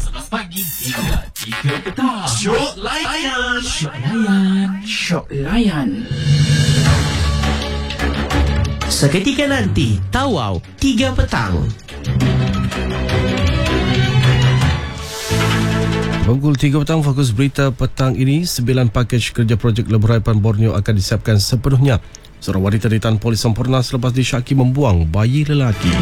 11 pagi hingga 3 petang. Syok Layan. Syok Layan. Seketika nanti, Tawau 3 petang. Pukul 3 petang, fokus berita petang ini, 9 pakej kerja projek Lebuh Raya Pan Borneo akan disiapkan sepenuhnya. Seorang wanita ditahan polis sempurna selepas disyaki membuang bayi lelaki.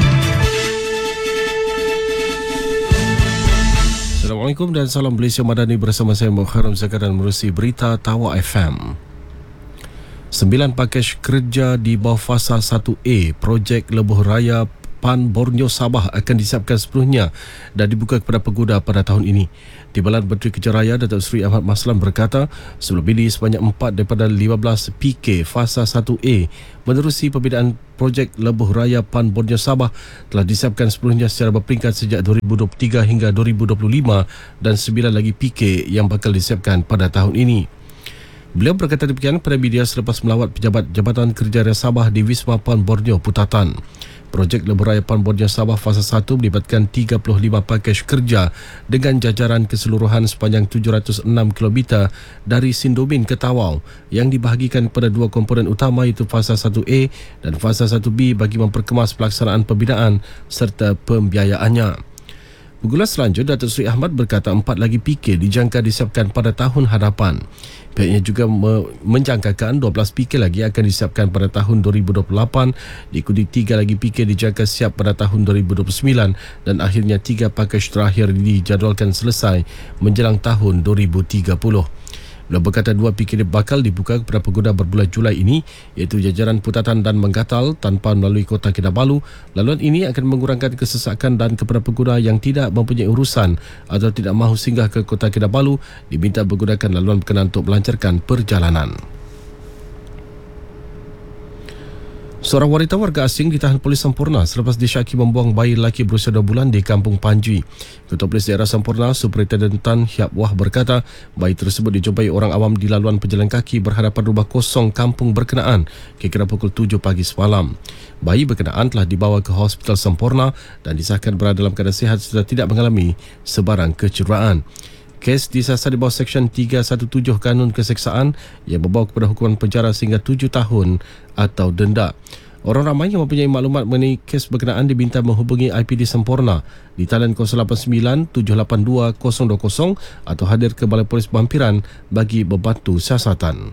Assalamualaikum dan salam Malaysia Madani, bersama saya Muharram Zakar dan menerusi berita Tawa FM. 9 pakej kerja di bawah fasa 1A projek Lebuh Raya Pan Borneo Sabah akan disiapkan sepenuhnya dan dibuka kepada pengguna pada tahun ini. Timbalan Menteri Kerja Raya Datuk Seri Ahmad Maslan berkata, sebelum ini sebanyak 4 daripada 15 PK fasa 1A menerusi pembinaan projek Lebuh Raya Pan Borneo Sabah telah disiapkan sepenuhnya secara berperingkat sejak 2023 hingga 2025 dan 9 lagi PK yang bakal disiapkan pada tahun ini. Beliau berkata demikian pada media selepas melawat pejabat Jabatan Kerja Raya Sabah di Wisma Pan Borneo Putatan. Projek Lebuh Raya Pan Borneo Sabah fasa 1 melibatkan 35 pakej kerja dengan jajaran keseluruhan sepanjang 706 km dari Sindomin ke Tawau yang dibahagikan kepada 2 komponen utama, iaitu fasa 1A dan fasa 1B bagi memperkemas pelaksanaan pembinaan serta pembiayaannya. Pengguna selanjutnya, Datuk Seri Ahmad berkata 4 lagi PK dijangka disiapkan pada tahun hadapan. Pihaknya juga menjangkakan 12 PK lagi akan disiapkan pada tahun 2028, diikuti 3 lagi PK dijangka siap pada tahun 2029 dan akhirnya 3 pakej terakhir dijadualkan selesai menjelang tahun 2030. Beliau berkata 2 PK bakal dibuka kepada pengguna berbulan Julai ini, iaitu jajaran Putatan dan Menggatal tanpa melalui Kota Kinabalu. Laluan ini akan mengurangkan kesesakan dan kepada pengguna yang tidak mempunyai urusan atau tidak mahu singgah ke Kota Kinabalu diminta menggunakan laluan berkenaan untuk melancarkan perjalanan. Seorang wanita warga asing ditahan polis sempurna selepas disyaki membuang bayi lelaki berusia 2 bulan di Kampung Panjui. Ketua Polis Daerah Sempurna, Superintendent Tan Hiap Wah berkata, bayi tersebut dijumpai orang awam di laluan pejalan kaki berhadapan rumah kosong kampung berkenaan kira-kira pukul 7 pagi semalam. Bayi berkenaan telah dibawa ke Hospital Sempurna dan disahkan berada dalam keadaan sihat serta tidak mengalami sebarang kecederaan. Kes disiasat di bawah Seksyen 317 Kanun Keseksaan yang membawa kepada hukuman penjara sehingga 7 tahun atau denda. Orang ramai yang mempunyai maklumat mengenai kes berkenaan diminta menghubungi IPD Sempurna di talian 089 782 020 atau hadir ke Balai Polis Berhampiran bagi membantu siasatan.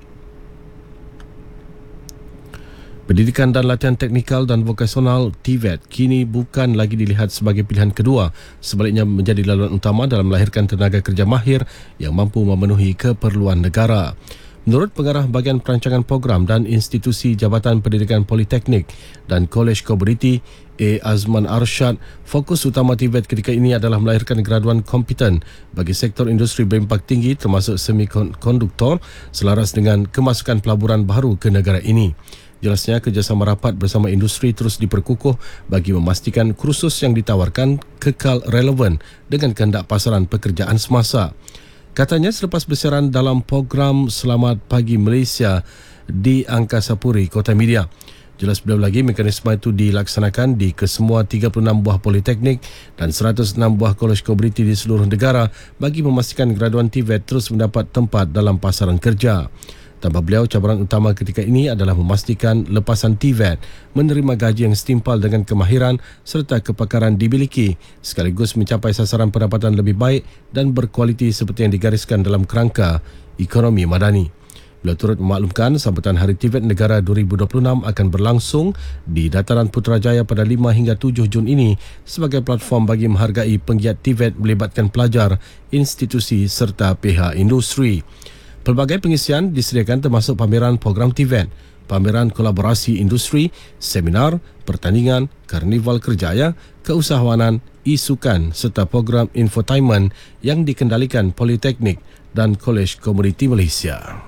Pendidikan dan latihan teknikal dan vokasional TVET kini bukan lagi dilihat sebagai pilihan kedua, sebaliknya menjadi laluan utama dalam melahirkan tenaga kerja mahir yang mampu memenuhi keperluan negara. Menurut Pengarah Bahagian Perancangan Program dan Institusi Jabatan Pendidikan Politeknik dan Kolej Komuniti A. Azman Arsyad, fokus utama TVET ketika ini adalah melahirkan graduan kompeten bagi sektor industri berimpak tinggi termasuk semikonduktor selaras dengan kemasukan pelaburan baru ke negara ini. Jelasnya, kerjasama rapat bersama industri terus diperkukuh bagi memastikan kursus yang ditawarkan kekal relevan dengan kehendak pasaran pekerjaan semasa. Katanya selepas bersiaran dalam program Selamat Pagi Malaysia di Angkasa Puri, Kota Media. Jelas beliau lagi, mekanisme itu dilaksanakan di kesemua 36 buah politeknik dan 106 buah kolej komuniti di seluruh negara bagi memastikan graduan TVET terus mendapat tempat dalam pasaran kerja. Tambah beliau, cabaran utama ketika ini adalah memastikan lepasan TVET menerima gaji yang setimpal dengan kemahiran serta kepakaran dimiliki sekaligus mencapai sasaran pendapatan lebih baik dan berkualiti seperti yang digariskan dalam kerangka ekonomi madani. Beliau turut memaklumkan sambutan Hari TVET Negara 2026 akan berlangsung di Dataran Putrajaya pada 5 hingga 7 Jun ini sebagai platform bagi menghargai penggiat TVET melibatkan pelajar, institusi serta pihak industri. Pelbagai pengisian disediakan termasuk pameran program TVET, pameran kolaborasi industri, seminar, pertandingan, karnival kerjaya, keusahawanan, isukan serta program infotainment yang dikendalikan Politeknik dan Kolej Komuniti Malaysia.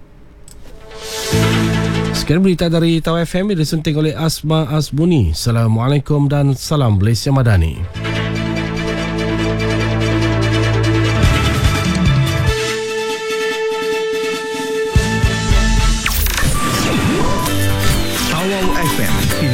Sekian berita dari Tawa FM yang disunting oleh Asma Asbuni. Assalamualaikum dan salam Malaysia Madani.